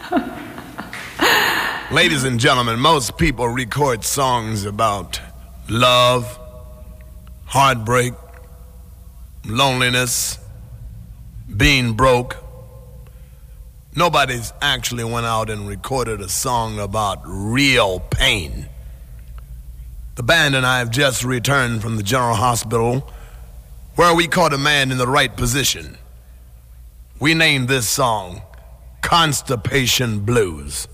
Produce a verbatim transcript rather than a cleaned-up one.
Ladies and gentlemen, most people record songs about love, heartbreak, loneliness, being broke. Nobody's actually went out and recorded a song about real pain. The band and I have just returned from the General Hospital, where we caught a man in the right position. We named this song Constipation Blues.